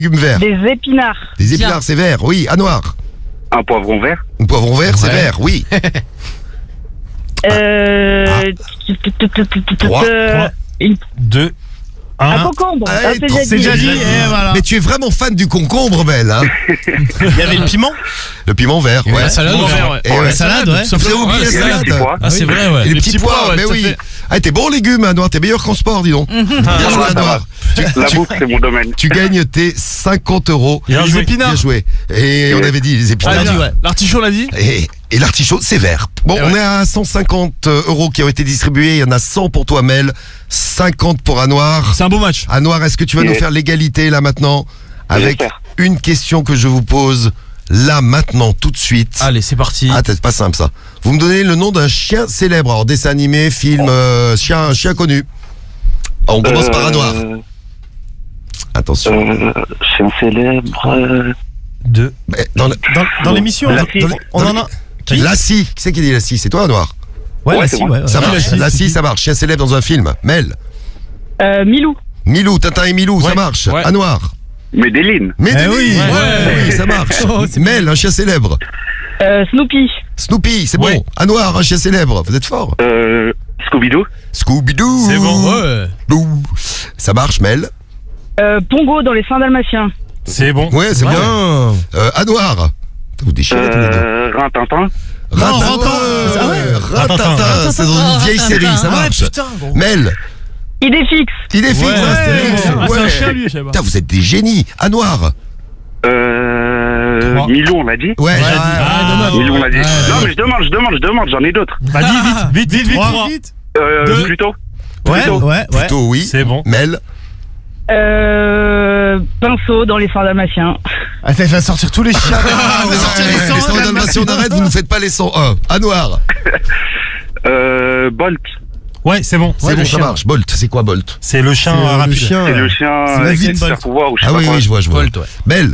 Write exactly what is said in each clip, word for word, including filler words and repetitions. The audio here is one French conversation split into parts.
légumes verts. Des épinards. Des épinards, c'est vert, oui. À noir. Un poivron vert. Un poivron vert, c'est Ouais. vert, oui. Euh... Trois, euh, une- deux, Un un. concombre. Ah, Ah, et c'est trois, déjà C'est dit. déjà dit, et voilà. Mais tu es vraiment fan du concombre, Belle, hein. Il y avait le piment. Le piment vert, ouais. La salade, Piment ouais. vert, ouais. Et ouais. La salade, ouais. Vous avez oublié la Il y a les salade. petits pois. Ah, c'est vrai, ouais. Et les, Les petits petits pois, pois, ouais, mais tout à oui. fait. Ah, t'es bon en légumes, hein, Noir. T'es meilleur qu'en sport, dis donc. Bien joué, ça va. Noir. Tu, La tu- bouffe, c'est mon domaine. tu gagnes tes cinquante euros. Il y a les épinards. Bien joué. Et on avait dit les épinards. Ah, ouais. L'artichaut l'a dit. Et, et l'artichaut, c'est vert. Bon, Et on ouais. est à cent cinquante euros qui ont été distribués. Il y en a cent pour toi, Mel. cinquante pour Anoir. C'est un beau match. Anoir, est-ce que tu vas Et- nous faire l'égalité là maintenant avec J'espère. une question que je vous pose là maintenant tout de suite. Allez, c'est parti. Ah, c'est pas simple ça. Vous me donnez le nom d'un chien célèbre, alors dessin animé, film, euh, chien, chien connu. Ah, on commence par Anoir. Euh, Attention. euh, chien célèbre. euh, Deux. Mais dans le- Dans, dans l'émission, La dans- fille. dans les- on en a. Qui Lassie, qui c'est qui dit Lassie? C'est toi, Anoir? Ouais, Ouais, la c'est scie, moi. ouais. Ça Ouais, marche. la scie. Lassie, ça marche. Chien célèbre dans un film. Mel. Euh, Milou. Milou, Tintin et Milou, ça Ouais. marche. Ouais. Anoir. Médéline. Medellin, oui. ouais, Ouais. oui, ça marche. Oh, c'est Mel, un chien célèbre. Euh, Snoopy. Snoopy, c'est Ouais. bon. Anoir, un chien célèbre. Vous êtes fort. Euh, Scooby-Doo. Scooby-Doo. C'est bon. Ouais. Dou. Ça marche, Mel. Euh, Pongo dans les Saints Dalmatiens. C'est bon. Ouais, c'est bien. Euh, Anoir. Vous déchirez tous les deux. Euh, Rintintin. Rintintin. Rintintin. Ah ouais. Rintintin, Rintintin. c'est dans une vieille série, ça marche. Mel, Idéfix. il est fixe, Ouais, Astérix. Ah, c'est un Ouais. chien, lui, je sais pas. Putain, vous êtes des génies. Anoir. Euh, Trois. Milou, on l'a dit. Ouais. Ouais, ah, dommage. Milou, on l'a dit. Ouais. Non, mais je demande, je demande, je demande, j'en ai d'autres. Bah, dis vite, vite, vite, vite. Trois. trois. Euh, Deux. Plutôt. Ouais, Plutôt. ouais, ouais. Plutôt oui. C'est bon. Mel. Euh, Pinceau dans les Saints Dalmatiens. Ah, ça va sortir tous les chiens. Ah, va sortir les cent les cent un, Dalmatiens d'arrête, vous nous faites pas les cent un. Anoir. Euh, Bolt. Ouais, c'est bon. C'est Ouais, bon, le ça chien. marche. Bolt, c'est quoi Bolt? C'est le chien C'est, euh, le rapide. chien. C'est le chien c'est avec vite, les super Bolt. pouvoirs ou je sais Ah pas oui, quoi. oui, je vois, je vois. Bolt, ouais. Belle.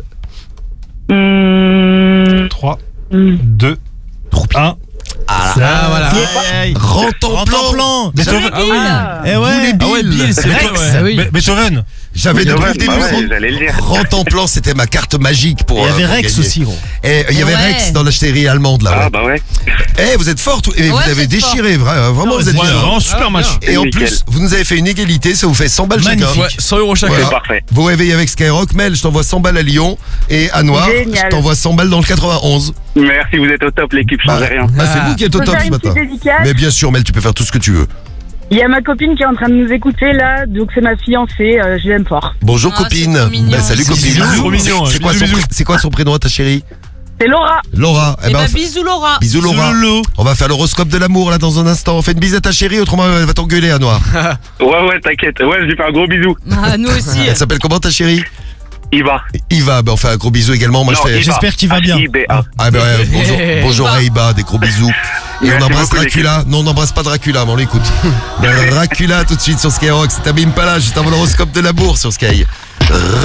Hum, trois, hum. deux, un. Ah, voilà. Rentemplan. Beethoven. Ah oui. Ah. Eh ouais. Vous les Ah ouais, Bill. Bill, c'est Rex. vrai, ouais. Ah oui. Be- Beethoven. J'avais depuis Ouais, le début. bah ouais, Ren- j'allais le dire. Rentemplan, c'était ma carte magique pour. Il y euh, avait pour Rex gagner. aussi, gros. Et il y avait Ouais. Rex dans la série allemande là. Ah ouais. bah ouais. Eh, vous êtes fort, et vous Ouais, avez c'est déchiré, vra- euh, vraiment, vous êtes Ouais, bien. vraiment super match. Et en Nickel. plus, vous nous avez fait une égalité, ça vous fait cent balles chacun. Magnifique. Ouais, cent euros chacun. Voilà. C'est parfait. Vous réveillez avec Skyrock. Mel, je t'envoie cent balles à Lyon. Et à Noir, Génial. je t'envoie cent balles dans le quatre-vingt-onze. Merci, vous êtes au top, l'équipe, je Bah, changeais rien. bah, c'est vous qui êtes au Je peux top faire ce une matin. petite dédicace. Mais bien sûr, Mel, tu peux faire tout ce que tu veux. Il y a ma copine qui est en train de nous écouter là, donc c'est ma fiancée, euh, je l'aime fort. Bonjour Ah, copine. c'est trop mignon. Bah, salut C'est copine. mignon, trop mignon, C'est ouais. quoi, Bisous, son bisous. pré- c'est quoi son prénom à ta chérie? C'est Laura. Laura. Eh ben, bah, on fait- bisous Laura. bisous Laura. Lolo. On va faire l'horoscope de l'amour là dans un instant. On fait une bise à ta chérie, autrement elle va t'engueuler à Noir. Ouais, ouais, t'inquiète. Ouais, je lui fais un gros bisou. Ah, nous aussi. Elle s'appelle comment ta chérie? Il va. Iva. Ben, on fait un gros bisou également. Moi Non, je fais. Iva. J'espère qu'il va bien. I B A. Ah ben ouais, bonjour, bonjour à Iba, des gros bisous. Et Merci on embrasse beaucoup, Dracula. Non, on n'embrasse pas Dracula, mais on l'écoute. Dracula tout de suite sur Skyrock. C'est Abim Pala, juste avant l'horoscope de l'amour sur Sky.